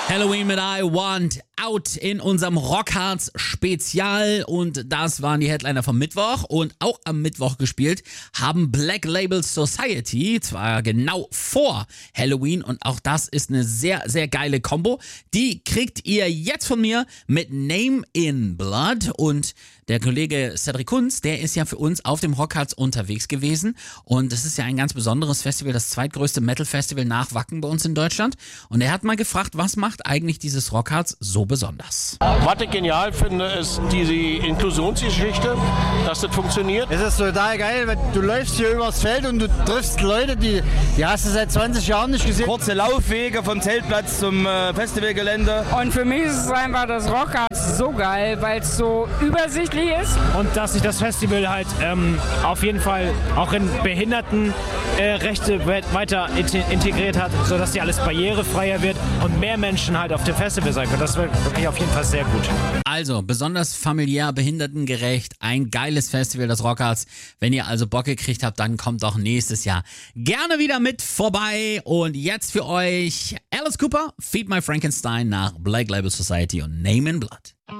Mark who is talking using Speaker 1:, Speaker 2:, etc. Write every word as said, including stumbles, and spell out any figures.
Speaker 1: Halloween mit I Want Out in unserem Rockharz Spezial und das waren die Headliner vom Mittwoch und auch am Mittwoch gespielt haben Black Label Society, zwar genau vor Halloween und auch das ist eine sehr, sehr geile Kombo. Die kriegt ihr jetzt von mir mit Name in Blood und der Kollege Cedric Kunz, der ist ja für uns auf dem Rockharz unterwegs gewesen und es ist ja ein ganz besonderes Festival, das zweitgrößte Metal-Festival nach Wacken bei uns in Deutschland und er hat mal gefragt, was macht eigentlich dieses Rockharz so besonders?
Speaker 2: Was ich genial finde, ist diese Inklusionsgeschichte, dass das funktioniert.
Speaker 3: Es ist total geil, weil du läufst hier übers Feld und du triffst Leute, die, die hast du seit zwanzig Jahren nicht gesehen.
Speaker 4: Kurze Laufwege vom Zeltplatz zum äh, Festivalgelände.
Speaker 5: Und für mich ist es einfach das Rockharz so geil, weil es so übersichtlich ist.
Speaker 6: Und dass sich das Festival halt ähm, auf jeden Fall auch in Behindertenrechte äh, weiter integriert hat, sodass hier alles barrierefreier wird und mehr Menschen halt auf dem Festival sein können. Das wird wirklich auf jeden Fall sehr gut.
Speaker 1: Also, besonders familiär, behindertengerecht, ein geiles Festival, das Rockharz. Wenn ihr also Bock gekriegt habt, dann kommt auch nächstes Jahr gerne wieder mit vorbei. Und jetzt für euch Alice Cooper, Feed My Frankenstein nach Black Label Society und Name in Blood.